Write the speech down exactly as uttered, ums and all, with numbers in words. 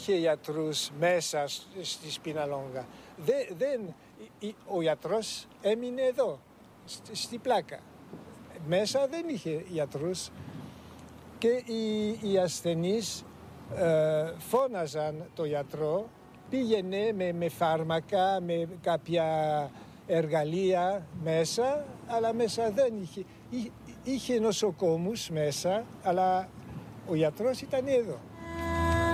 είχε γιατρούς μέσα στη Σπιναλόγκα. Δεν, δεν, ο γιατρός έμεινε εδώ, στη, στη πλάκα. Μέσα δεν είχε γιατρούς και οι, οι ασθενείς ε, φώναζαν το γιατρό, πήγαινε με, με φάρμακα, με κάποια εργαλεία μέσα, αλλά μέσα δεν είχε. Είχε νοσοκόμους μέσα, αλλά ο γιατρός ήταν εδώ.